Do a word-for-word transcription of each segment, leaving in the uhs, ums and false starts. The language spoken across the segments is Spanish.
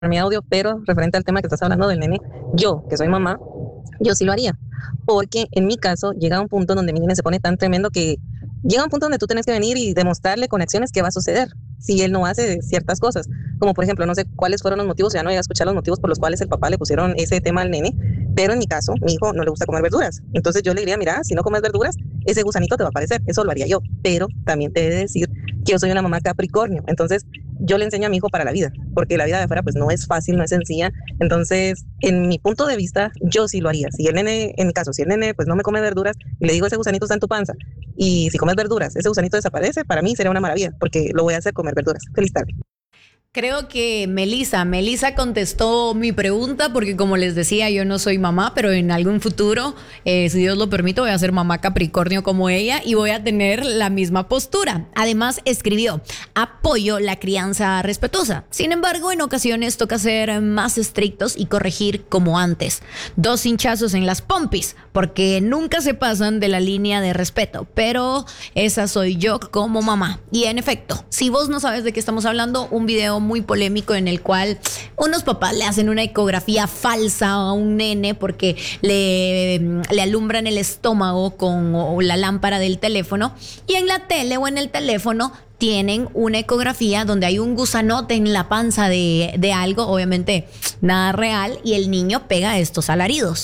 mi audio, pero referente al tema que estás hablando del nene, yo, que soy mamá, yo sí lo haría. Porque en mi caso llega un punto donde mi nene se pone tan tremendo que llega un punto donde tú tienes que venir y demostrarle con acciones qué va a suceder si él no hace ciertas cosas. Como por ejemplo, no sé cuáles fueron los motivos, ya no llegué a escuchar los motivos por los cuales el papá le pusieron ese tema al nene, pero en mi caso, mi hijo no le gusta comer verduras. Entonces yo le diría, mira, si no comes verduras, ese gusanito te va a aparecer. Eso lo haría yo. Pero también te he de decir que yo soy una mamá Capricornio. Entonces yo le enseño a mi hijo para la vida, porque la vida de afuera pues no es fácil, no es sencilla. Entonces, en mi punto de vista, yo sí lo haría. Si el nene, en mi caso, si el nene pues no me come verduras y le digo ese gusanito está en tu panza, y si comes verduras, ese gusanito desaparece, para mí sería una maravilla, porque lo voy a hacer comer verduras. Feliz tarde. Creo que Melissa, Melissa contestó mi pregunta porque como les decía, yo no soy mamá, pero en algún futuro, eh, si Dios lo permite, voy a ser mamá Capricornio como ella y voy a tener la misma postura. Además, escribió, apoyo la crianza respetuosa. Sin embargo, en ocasiones toca ser más estrictos y corregir como antes. Dos hinchazos en las pompis, porque nunca se pasan de la línea de respeto, pero esa soy yo como mamá. Y en efecto, si vos no sabes de qué estamos hablando, un video muy polémico en el cual unos papás le hacen una ecografía falsa a un nene porque le, le alumbran el estómago con la lámpara del teléfono, y en la tele o en el teléfono tienen una ecografía donde hay un gusanote en la panza de, de algo, obviamente nada real, y el niño pega estos alaridos.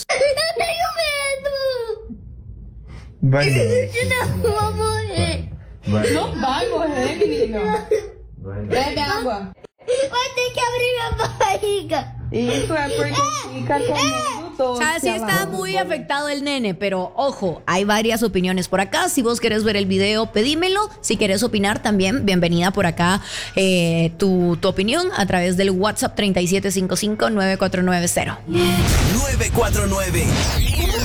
Vale. No va a coger, menino. Bebe agua. Vai ter que abrir minha barriga. Isso é porque fica comendo todo. Ah, sí está muy afectado el nene, pero ojo, hay varias opiniones por acá. Si vos querés ver el video, pedímelo. Si querés opinar también, bienvenida por acá eh, tu, tu opinión a través del WhatsApp treinta y siete cincuenta y cinco nueve cuatro nueve cero. nueve cuatro nueve